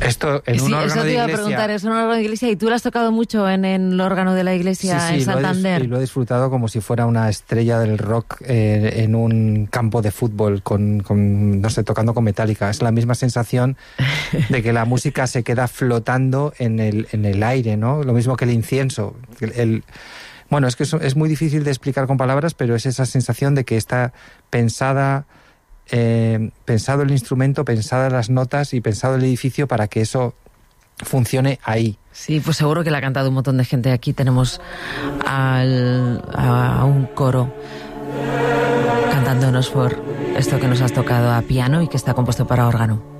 Esto en un órgano de iglesia. Eso te iba a preguntar, es un órgano de iglesia, y tú lo has tocado mucho en el órgano de la iglesia en Santander. Sí, lo he disfrutado como si fuera una estrella del rock en un campo de fútbol, no sé, tocando con Metallica. Es la misma sensación de que la música se queda flotando en el aire, ¿no? Lo mismo que el incienso. Bueno, es que es muy difícil de explicar con palabras, pero es esa sensación de que está pensado el instrumento, pensadas las notas y pensado el edificio para que eso funcione ahí. Sí, pues seguro que la ha cantado un montón de gente. Aquí tenemos a un coro cantándonos por esto que nos has tocado a piano y que está compuesto para órgano.